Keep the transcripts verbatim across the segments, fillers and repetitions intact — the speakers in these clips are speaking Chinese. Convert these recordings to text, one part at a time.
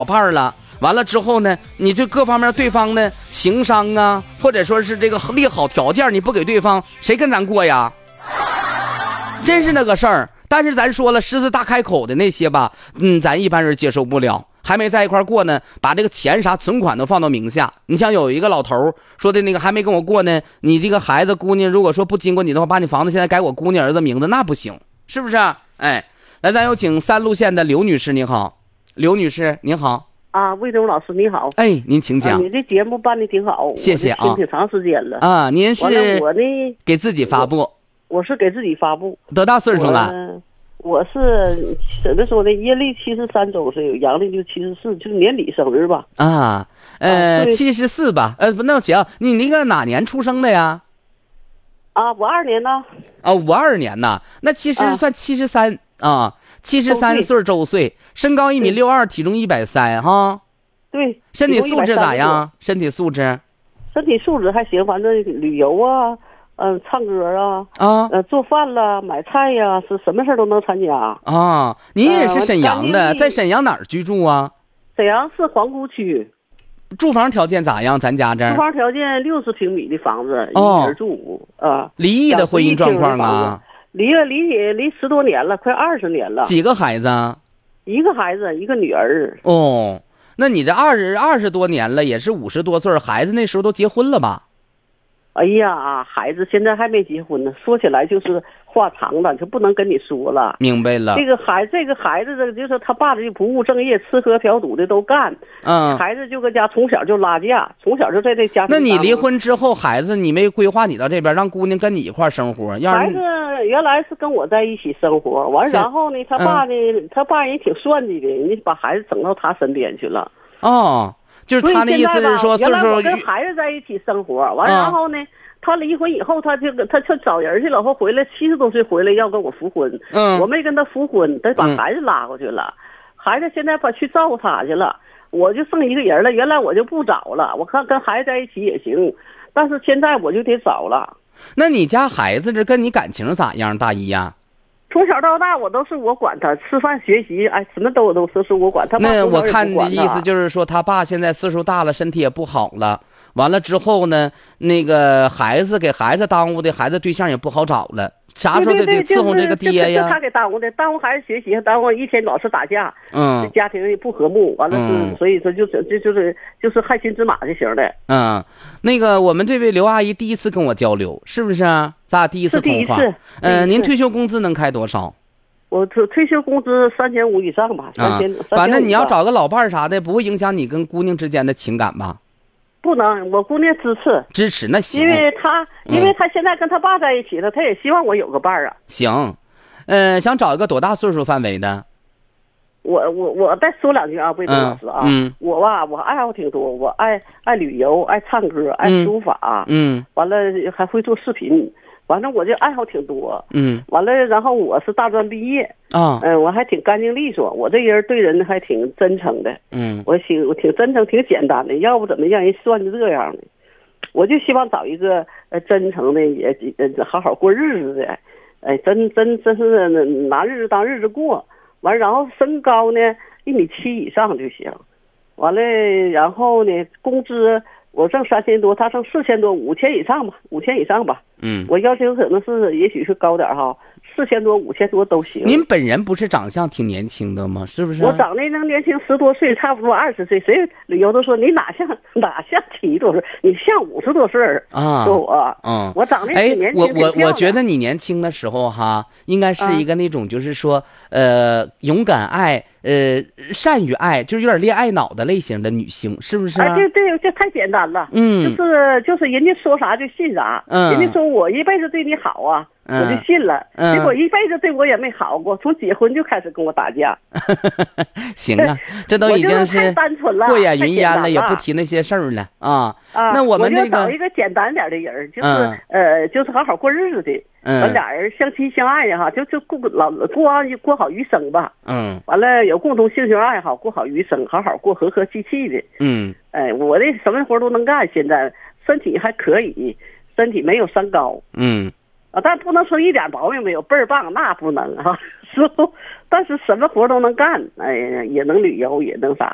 伴儿了，完了之后呢，你这各方面对方呢情商啊，或者说是这个立好条件，你不给对方，谁跟咱过呀？真是那个事儿。但是咱说了，狮子大开口的那些吧，嗯，咱一般人接受不了。还没在一块过呢，把这个钱啥存款都放到名下。你像有一个老头说的那个还没跟我过呢，你这个孩子姑娘如果说不经过你的话，把你房子现在改我姑娘儿子名字，那不行，是不是？哎，来，咱有请三路县的刘女士，你好，刘女士您好。 啊，魏东老师你好。 哎，您请讲。 啊、你这节目办的挺好， 谢谢啊， 听挺长时间了啊。您是我呢给自己发布？ 我, 我是给自己发布。 多大岁数了？ 我, 我是怎么说呢？阴历七十三周岁，阳历就七十四，就是年底生日吧。 啊，呃，七十四吧。呃，不，那行，你那个哪年出生的呀？ 啊，五二年呢。 啊，五二年呢，那其实算七十三啊，七十三岁周岁，身高一米六二，体重一百三哈。 对。 身体素质咋样？身体素质？ 身体素质还行，反正旅游啊。嗯，唱歌啊， 啊， 呃，做饭啦，买菜呀，是什么事都能参加啊。您也是沈阳的，呃、在沈阳哪儿居住啊？ 沈阳市皇姑区。 住房条件咋样？咱家这儿？ 住房条件六十平米的房子，一人住啊。 离异的婚姻状况啊？ 离了，离离十多年了，快二十年了。 几个孩子？ 一个孩子，一个女儿。 哦，那你这二十二十多年了，也是五十多岁，孩子那时候都结婚了吧？ 哎呀，孩子现在还没结婚呢，说起来就是话长了，就不能跟你说了。 明白了。 这个孩这个孩子这就是他爸就不务正业，吃喝嫖赌的都干。 嗯。 孩子就搁家从小就拉架，从小就在这家。 那你离婚之后，孩子你没规划你到这边，让姑娘跟你一块生活？要孩子原来是跟我在一起生活，完然后呢，他爸呢，嗯、他爸人挺算计的，人家把孩子整到他身边去了。 哦。就是他的意思是说， 原来我跟孩子在一起生活，完然后呢，他离婚以后，他就他去找人去了，后回来七十多岁回来要跟我复婚， 嗯， 我没跟他复婚，他把孩子拉过去了，孩子现在把去照顾他去了，我就剩一个人了。原来我就不找了，我看跟孩子在一起也行，但是现在我就得找了。 那你家孩子这跟你感情咋样，大姨呀？ 从小到大，我都是我管他，吃饭学习，哎，什么都都是是我管他。 那我看的意思就是说，他爸现在岁数大了，身体也不好了。完了之后呢，那个孩子给孩子耽误的，孩子对象也不好找了。啥时候得得伺候这个爹呀？ 他给耽误的，耽误孩子学习，耽误一天老是打架， 嗯， 家庭也不和睦。完了是， 嗯、 所以说就这就是就是害群之马就行的。 嗯，那个我们这位刘阿姨第一次跟我交流，是不是啊？咱俩第一次通话。嗯、呃，您退休工资能开多少？ 我退退休工资三千五以上吧，三千。 啊、反正你要找个老伴儿啥的，不会影响你跟姑娘之间的情感吧？ 不能，我姑娘支持支持，那行。 因为他，因为他现在跟他爸在一起了，嗯、他也希望我有个伴儿啊。 行，呃，想找一个多大岁数范围的？ 我我我再说两句啊，魏东老师啊， 嗯， 我吧，我爱好挺多，我爱爱旅游，爱唱歌，爱书法， 嗯， 完了还会做视频。反正我这爱好挺多， 嗯， 完了，然后我是大专毕业啊， 嗯、呃，我还挺干净利索，我这人对人还挺真诚的， 嗯， 我挺我挺真诚，挺简单的，要不怎么让人算成这样呢？我就希望找一个呃真诚的，也呃好好过日子的，哎，真真真是拿日子当日子过，完然后身高呢一米七以上就行，完了，然后呢工资。我挣三千多，他挣四千多，五千以上吧，五千以上吧。 嗯， 我要求可能是，也许是高点哈，四千多、五千多都行。 您本人不是长相挺年轻的吗？是不是？ 我长得能年轻十多岁，差不多二十岁。谁旅游都说你哪像哪像七十多岁，你像五十多岁啊？ 说我， 嗯， 我长得挺年轻。 哎，我我我觉得你年轻的时候哈，应该是一个那种就是说，啊、呃，勇敢爱。呃，善于爱，就是有点恋爱脑的类型的女性，是不是、啊？ 哎，对对，这太简单了。 嗯， 就是就是人家说啥就信啥。 嗯， 人家说我一辈子对你好啊， 嗯、 我就信了。 嗯， 结果一辈子对我也没好过，从结婚就开始跟我打架。 行啊，这都已经是太单纯了， 过眼云烟了， 了也不提那些事儿了啊。 啊， 那我们这个我就找一个简单点的人，就是、 嗯、 呃，就是好好过日子的。 嗯， 完俩人相亲相爱呀，哈，就就过老过过好余生吧。 嗯， 完了有共同兴趣爱好，过好余生，好好过，和和气气的。 嗯， 哎，我这什么活都能干，现在身体还可以，身体没有三高。 嗯， 啊，但不能说一点毛病没有，倍儿棒，那不能哈。是不？但是什么活都能干，哎呀，也能旅游，也能啥的。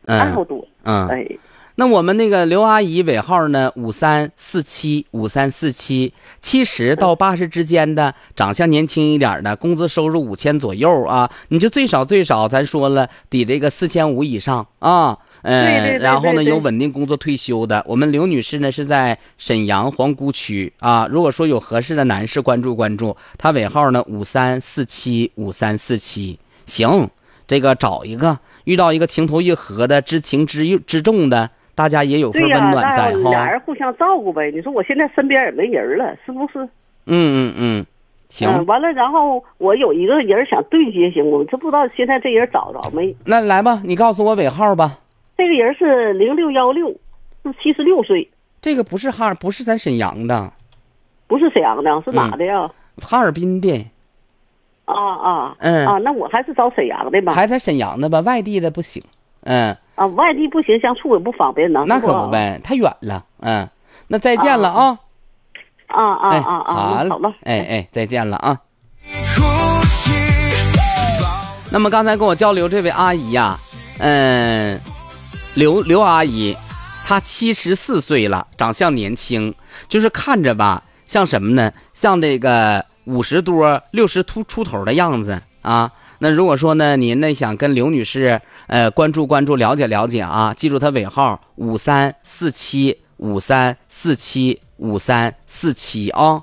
爱好多。 嗯， 哎， 那我们那个刘阿姨尾号呢，五三四七五三四七，七十到八十之间的，长相年轻一点的，工资收入五千左右啊，你就最少最少，咱说了得这个四千五以上啊。嗯， 对对对对然后呢， 对有稳定工作退休的。我们刘女士呢是在沈阳皇姑区啊。如果说有合适的男士，关注关注，她尾号呢五三四七五三四七。行，这个找一个遇到一个情投意合的、知情知知重的，大家也有份温暖在哈。 俩人互相照顾呗。你说我现在身边也没人了，是不是？ 嗯嗯嗯，行、 嗯。完了，然后我有一个人想对接，行不？这不知道现在这人找着没？ 那来吧，你告诉我尾号吧。 这个人是零六幺六，是七十六岁。 这个不是哈尔，不是咱沈阳的， 不是沈阳的，是哪的呀？ 嗯、哈尔滨的。 啊啊， 嗯啊，那我还是找沈阳的吧。 还在沈阳的吧，外地的不行。嗯。 啊，外地不行，相处也不方便呢。 那可不呗，太远了。嗯，那再见了啊。 啊啊啊啊！ 好了， 好了， 哎哎，再见了啊。那么刚才跟我交流这位阿姨呀、啊，嗯。刘刘阿姨，她七十四岁了，长相年轻，就是看着吧，像什么呢？像这个五十多、六十出出头的样子啊。那如果说呢，您呢想跟刘女士呃关注关注、了解了解啊，记住她尾号五三四七五三四七五三四七啊。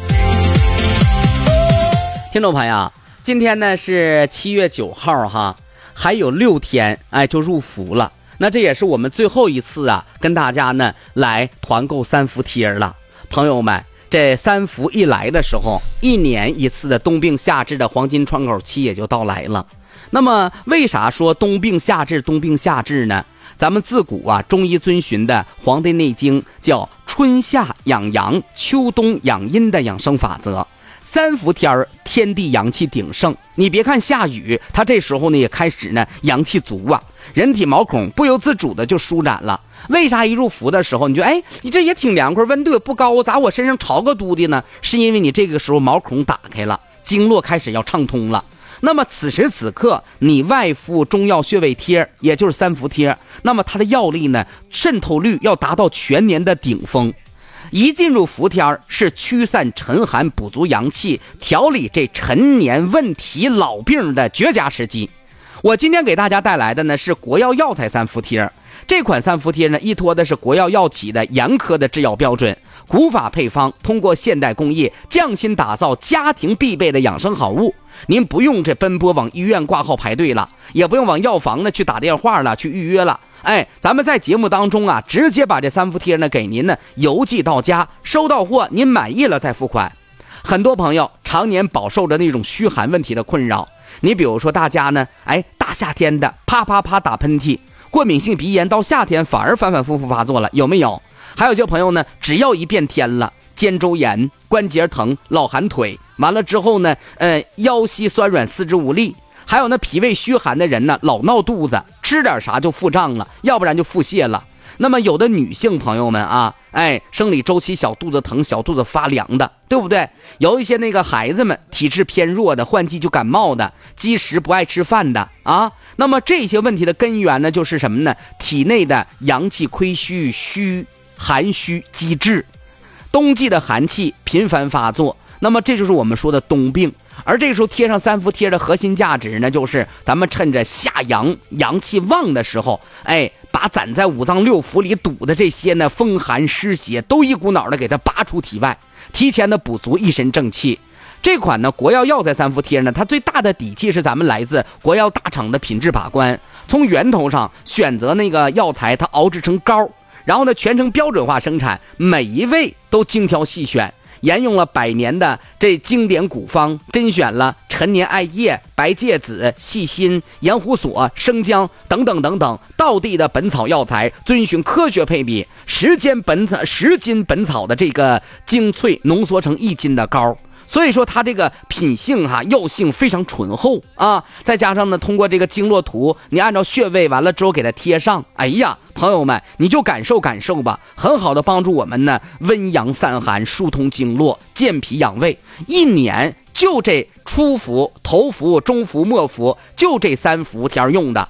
听众朋友，今天呢是七月九号哈，还有六天哎就入伏了。那这也是我们最后一次啊，跟大家呢来团购三伏贴了。朋友们，这三伏一来的时候，一年一次的冬病夏治的黄金窗口期也就到来了。那么为啥说冬病夏治冬病夏治呢？咱们自古啊中医遵循的《黄帝内经》叫春夏养阳，秋冬养阴的养生法则。三伏天儿，天地阳气鼎盛，你别看下雨，它这时候呢也开始呢阳气足啊，人体毛孔不由自主的就舒展了。为啥一入伏的时候你就哎你这也挺凉快，温度也不高，咋我身上潮个嘟的呢？是因为你这个时候毛孔打开了，经络开始要畅通了。那么此时此刻你外敷中药穴位贴，也就是三伏贴，那么它的药力呢渗透率要达到全年的顶峰。一进入伏天是驱散沉寒、补足阳气、调理这陈年问题老病的绝佳时机。我今天给大家带来的呢是国药药材三伏贴。这款三伏贴呢依托的是国药药企的严苛的制药标准，古法配方，通过现代工艺匠心打造家庭必备的养生好物。您不用这奔波往医院挂号排队了，也不用往药房呢去打电话了去预约了。哎，咱们在节目当中啊，直接把这三伏贴呢给您呢邮寄到家，收到货您满意了再付款。很多朋友常年饱受着那种虚寒问题的困扰，你比如说大家呢，哎，大夏天的啪啪啪打喷嚏，过敏性鼻炎到夏天反而反反复复发作了，有没有？还有些朋友呢，只要一变天了，肩周炎、关节疼、老寒腿，完了之后呢，呃，腰膝酸软、四肢无力。还有那脾胃虚寒的人呢，老闹肚子，吃点啥就腹胀了，要不然就腹泻了。那么有的女性朋友们啊，哎，生理周期小肚子疼、小肚子发凉的，对不对？有一些那个孩子们体质偏弱的，换季就感冒的，积食不爱吃饭的啊。那么这些问题的根源呢，就是什么呢？体内的阳气亏虚、虚寒虚积滞，冬季的寒气频繁发作，那么这就是我们说的冬病。而这个时候贴上三伏贴的核心价值呢，就是咱们趁着夏阳阳气旺的时候，哎，把攒在五脏六腑里堵的这些呢风寒湿邪都一股脑的给它拔出体外，提前的补足一身正气。这款呢国药药材三伏贴呢，它最大的底气是咱们来自国药大厂的品质把关，从源头上选择那个药材，它熬制成膏，然后呢全程标准化生产，每一味都精挑细选，沿用了百年的这经典古方，甄选了陈年艾叶、白芥子、细辛、盐胡索、生姜等等等等道地的本草药材，遵循科学配比，十斤本草十斤本草的这个精粹浓缩成一斤的膏。所以说它这个品性哈、啊、药性非常醇厚啊，再加上呢通过这个经络图，你按照穴位完了之后给它贴上，哎呀朋友们你就感受感受吧，很好的帮助我们呢温阳散寒、疏通经络、健脾养胃。一年就这初伏、头伏、中伏、末伏，就这三伏天用的。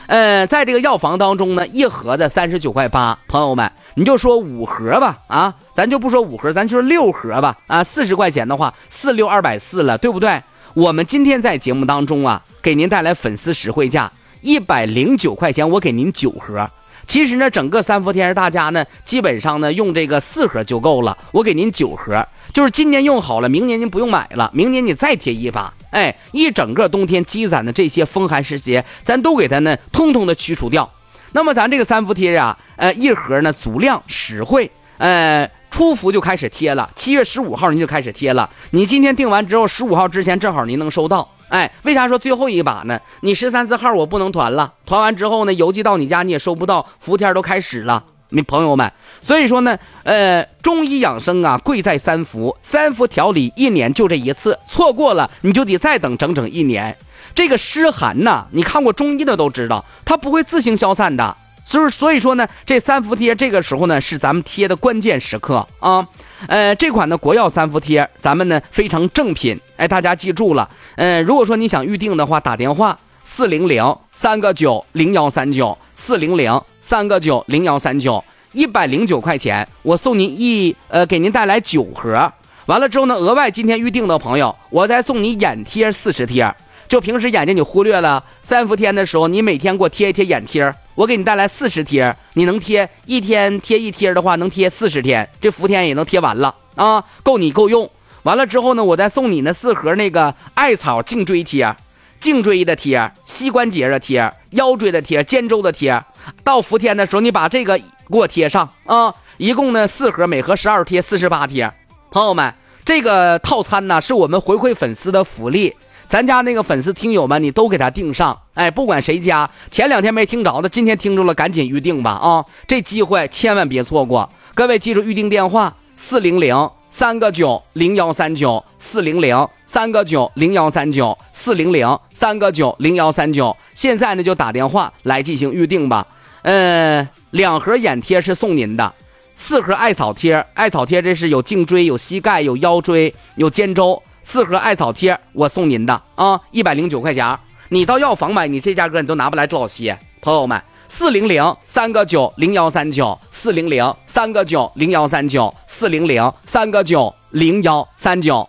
呃，在这个药房当中呢，一盒的三十九块八，朋友们，你就说五盒吧，啊，咱就不说五盒，咱就说六盒吧，啊，四十块钱的话，四六二百四了，对不对？我们今天在节目当中啊，给您带来粉丝实惠价一百零九块钱，我给您九盒。其实呢，整个三伏天大家呢，基本上呢用这个四盒就够了，我给您九盒，就是今年用好了，明年您不用买了，明年你再贴一把。哎，一整个冬天积攒的这些风寒湿邪，咱都给它呢，通通的驱除掉。那么咱这个三伏贴啊，呃，一盒呢足量实惠，呃，初伏就开始贴了，七月十五号您就开始贴了。你今天订完之后，十五号之前正好您能收到。哎，为啥说最后一把呢？你十三四号我不能团了，团完之后呢，邮寄到你家你也收不到，伏天都开始了。你朋友们，所以说呢，呃，中医养生啊，贵在三伏，三伏调理一年就这一次，错过了你就得再等整整一年。这个湿寒呐，你看过中医的都知道，它不会自行消散的。所以所以说呢，这三伏贴这个时候呢，是咱们贴的关键时刻啊。呃，这款呢国药三伏贴，咱们呢非常正品，哎，大家记住了。呃，如果说你想预定的话，打电话四零零三个九零幺三九四零零三个九零幺三九，一百零九块钱，我送您一呃，给您带来九盒。完了之后呢，额外今天预定的朋友，我再送你眼贴四十贴。就平时眼睛你忽略了，三伏天的时候，你每天给我贴一贴眼贴，我给你带来四十贴，你能贴一天贴一贴的话，能贴四十天，这伏天也能贴完了啊，够你够用。完了之后呢，我再送你那四盒那个艾草颈椎贴，颈椎的贴，膝关节的贴，腰椎的贴，肩周的贴。到伏天的时候，你把这个给我贴上啊，一共呢四盒，每盒十二贴，四十八贴。朋友们，这个套餐呢是我们回馈粉丝的福利。咱家那个粉丝听友们，你都给他订上，哎，不管谁家，前两天没听着的，今天听着了，赶紧预定吧啊！这机会千万别错过。各位记住预定电话：四零零三个九零幺三九，四零零三个九零幺三九，四零零三个九零幺三九。现在呢就打电话来进行预定吧。呃，两盒眼贴是送您的，四盒艾草贴，艾草贴这是有颈椎、有膝盖、有腰椎、有肩周。四盒艾草贴我送您的啊，一百零九块钱。你到药房买，你这价格你都拿不来多少些。朋友们，四零零三个九零幺三九，四零零三个九零幺三九，四零零三个九零幺三九。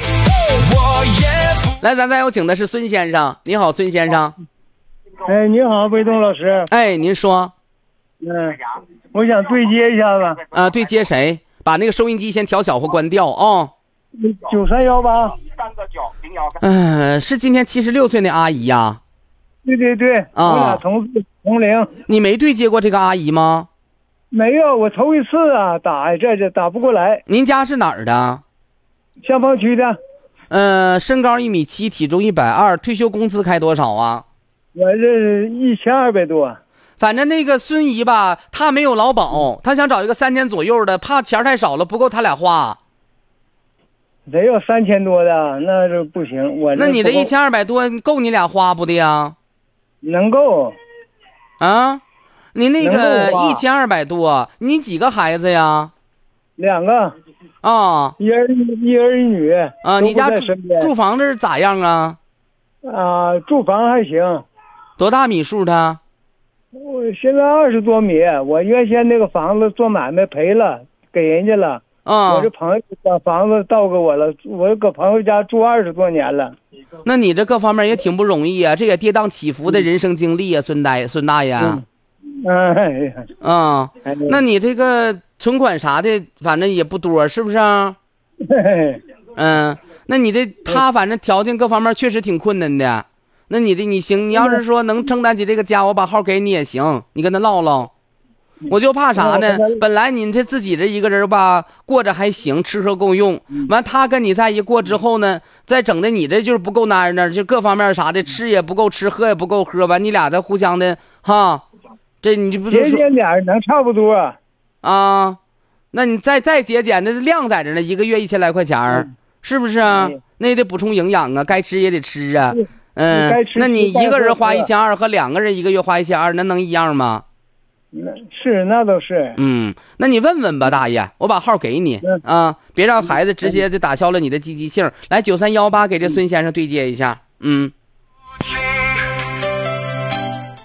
来，咱再有请的是孙先生。你好，孙先生。 哎，你好，卫东老师。 哎，您说。 嗯，我想对接一下子。 啊，对接谁？把那个收音机先调小或关掉啊。哦九三幺八三个九零幺三。 嗯，是今年七十六岁那阿姨呀？ 对对对， 啊、 我俩同事同龄。 你没对接过这个阿姨吗？ 没有，我头一次啊打这这打不过来。 您家是哪儿的？ 香坊区的。 呃，身高一米七，体重一百二，退休工资开多少啊？ 我这一千二百多。 反正那个孙姨吧，她没有劳保，她想找一个三千左右的，怕钱太少了不够他俩花。 得有三千多的，那就不行。我那你这一千二百多够你俩花不的呀？ 能够。 啊，你那个一千二百多，你几个孩子呀？ 两个。 啊， 一儿一儿一女。 啊，你家住住房子是咋样啊？ 啊，住房还行。 多大米数的？ 我现在二十多米，我原先那个房子做买卖赔了，给人家了。 啊、嗯， 我这朋友把房子倒给我了，我搁朋友家住二十多年了。 那你这各方面也挺不容易啊，这也跌宕起伏的人生经历啊，孙大爷，孙大爷。嗯。 哎啊、嗯，那你这个存款啥的，反正也不多，是不是啊？嗯，那你这他反正条件各方面确实挺困难的。那你这你行，你要是说能承担起这个家，我把号给你也行，你跟他唠唠。我就怕啥呢？本来你这自己这一个人吧，过着还行，吃喝够用。完，他跟你在一过之后呢，再整的你这就是不够那那，就各方面啥的，吃也不够吃，喝也不够喝。完，你俩再互相的哈，这你就不是节俭点能差不多啊？那你再再节俭，那是量在这呢，一个月一千来块钱、嗯、是不是啊？那也得补充营养啊，该吃也得吃啊。嗯，那你一个人花一千二和两个人一个月花一千二，那能一样吗？ 是，那倒是。 嗯，那你问问吧，大爷，我把号给你、嗯、啊，别让孩子直接就打消了你的积极性。来，九三幺八给这孙先生对接一下。嗯，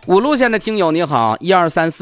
五路线的听友你好，一二三四。